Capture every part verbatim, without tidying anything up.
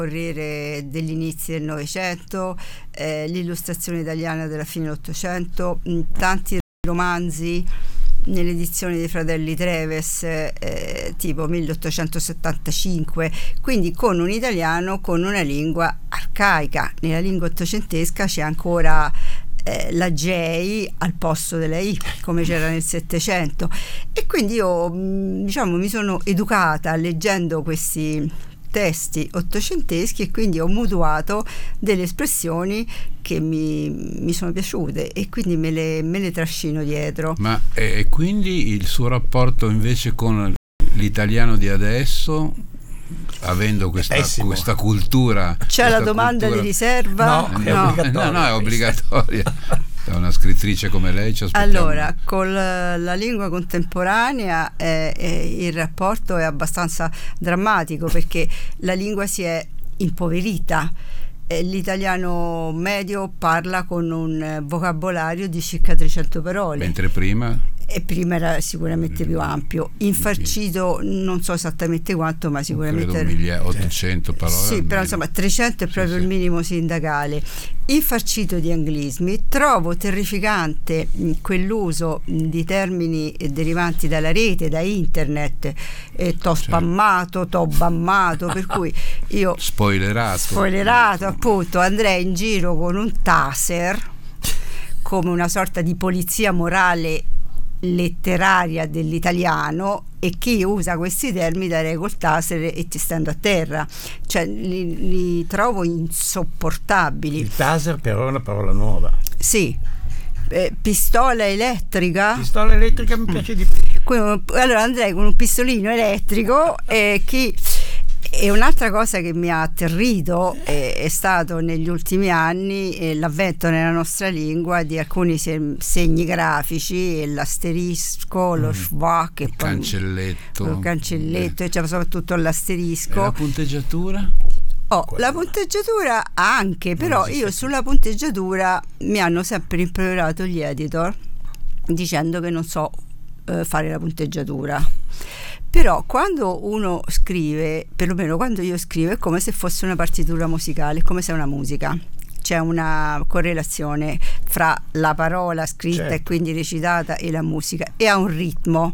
Corriere degli inizi del Novecento, eh, l'illustrazione italiana della fine dell'Ottocento, tanti romanzi nelle edizioni dei fratelli Treves, eh, tipo milleottocentosettantacinque, quindi con un italiano con una lingua arcaica. Nella lingua ottocentesca c'è ancora eh, la J al posto della I, come c'era nel Settecento, e quindi io diciamo mi sono educata leggendo questi testi ottocenteschi e quindi ho mutuato delle espressioni che mi, mi sono piaciute e quindi me le, me le trascino dietro. Ma e eh, quindi il suo rapporto invece con l'italiano di adesso, avendo questa, questa cultura, c'è questa la domanda cultura... di riserva? No, no. è obbligatoria. No, no, è obbligatoria. Da una scrittrice come lei ci aspettiamo. Allora, con la, la lingua contemporanea eh, eh, il rapporto è abbastanza drammatico, perché la lingua si è impoverita. Eh, l'italiano medio parla con un eh, vocabolario di circa trecento parole. Mentre prima... E prima era sicuramente più ampio, infarcito non so esattamente quanto, ma sicuramente credo mille ottocento parole. Sì, però insomma trecento è proprio sì, il minimo sindacale. Infarcito di anglismi. Trovo terrificante quell'uso di termini derivanti dalla rete, da internet, eh, t'ho spammato, t'ho bammato, per cui io spoilerato spoilerato appunto andrei in giro con un taser come una sorta di polizia morale letteraria dell'italiano, e chi usa questi termini darei col taser e ti stendo a terra, cioè li, li trovo insopportabili. Il taser però è una parola nuova. Sì. Eh, pistola elettrica pistola elettrica mi piace di più. Allora andrei con un pistolino elettrico, e chi E un'altra cosa che mi ha atterrito è, è stato negli ultimi anni eh, l'avvento nella nostra lingua di alcuni se- segni grafici, l'asterisco, lo schwach, il cancelletto, il cancelletto, eh. cioè soprattutto l'asterisco. E la punteggiatura? Oh, la punteggiatura anche, però io sulla punteggiatura mi hanno sempre rimproverato gli editor dicendo che non so eh, fare la punteggiatura. Però quando uno scrive, perlomeno quando io scrivo, è come se fosse una partitura musicale, è come se è una musica. C'è una correlazione fra la parola scritta, certo, e quindi recitata, e la musica, e ha un ritmo.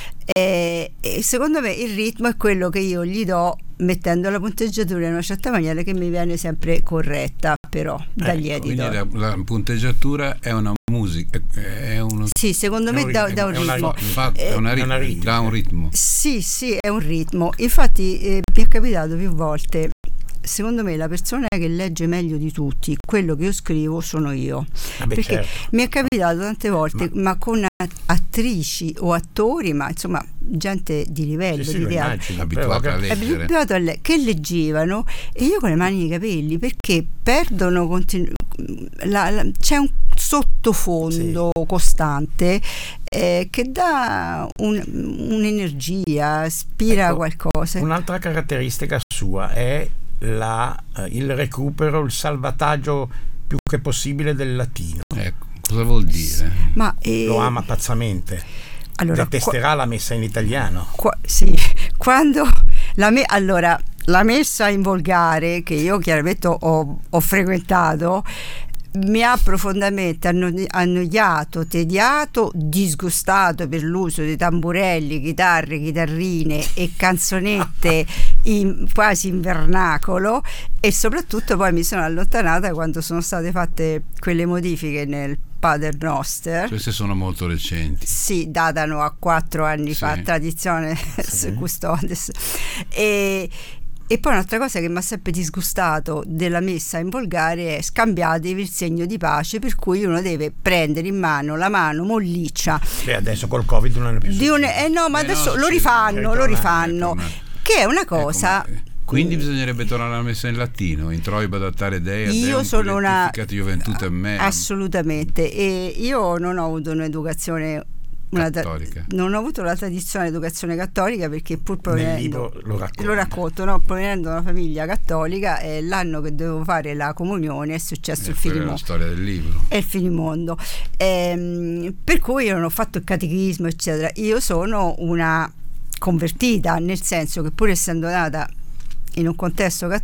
E, e secondo me il ritmo è quello che io gli do mettendo la punteggiatura in una certa maniera che mi viene sempre corretta, però dagli ecco, editor. Quindi la, la punteggiatura è una musica, è uno, sì, secondo me dà un ritmo, è una ritmo, dà un ritmo. Sì, sì, è un ritmo. Infatti eh, mi è capitato più volte. Secondo me la persona che legge meglio di tutti quello che io scrivo sono io. Ah beh, perché certo, mi è capitato tante volte, ma, ma con attrici o attori, ma insomma gente di livello, sì, di sì, immagino, abituato a leggere, abituato a le- che leggevano, e io con le mani nei capelli, perché perdono continu- la, la, c'è un sottofondo sì, costante eh, che dà un, un'energia, ispira, ecco, qualcosa. Un'altra caratteristica sua è la, il recupero, il salvataggio più che possibile del latino. Ecco, cosa vuol dire? Ma, eh, lo ama pazzamente. Allora, detesterà qua, la messa in italiano. Qua, sì, quando la me, allora la messa in volgare, che io chiaramente ho, ho frequentato, mi ha profondamente annoiato, tediato, disgustato per l'uso di tamburelli, chitarre, chitarrine e canzonette in, quasi in vernacolo, e soprattutto poi mi sono allontanata quando sono state fatte quelle modifiche nel Pater Noster. Queste sono molto recenti. Sì, datano a quattro anni sì, fa, tradizione sì, custodes. E E poi un'altra cosa che mi ha sempre disgustato della messa in volgare è: scambiatevi il segno di pace, per cui uno deve prendere in mano la mano molliccia. Beh, adesso col Covid non è più di un, eh no, ma eh adesso no, lo sì, rifanno, lo rifanno, che è una cosa. Ecco, quindi bisognerebbe tornare alla messa in latino, introibo adattare dei, io sono una me. Assolutamente, e io non ho avuto un'educazione Una cattolica. Tra- non ho avuto la tradizione di educazione cattolica, perché pur provenendo lo racconto, lo racconto no? provenendo da una famiglia cattolica, eh, l'anno che dovevo fare la comunione è successo eh, il finimondo. È la storia del libro. È il finimondo. Ehm, per cui io non ho fatto il catechismo, eccetera. Io sono una convertita, nel senso che pur essendo nata in un contesto cattolico,